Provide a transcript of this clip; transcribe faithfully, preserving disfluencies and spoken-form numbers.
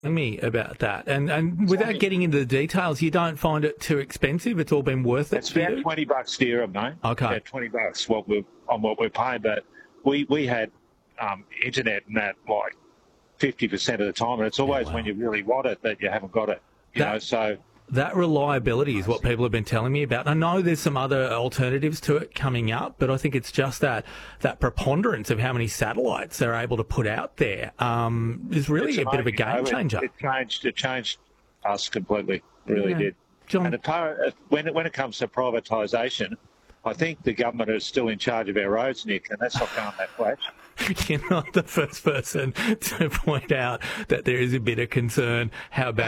me about that. And and without getting into the details, you don't find it too expensive? It's all been worth it It's for about you? twenty bucks a year, mate. Okay. About twenty bucks what we're, on what we're paying. But we, we had um, internet and that like fifty percent of the time. And it's always wow. when you really want it that you haven't got it. You That- know, so... That reliability is what people have been telling me about. I know there's some other alternatives to it coming up, but I think it's just that that preponderance of how many satellites they're able to put out there um, is really It's a bit of a amazing, game you know, changer. It, it changed. It changed us completely. It really Yeah. did. John, And it, when it, when it comes to privatisation, I think the government is still in charge of our roads, Nick, and that's not going that way. you're not the first person to point out that there is a bit of concern how bad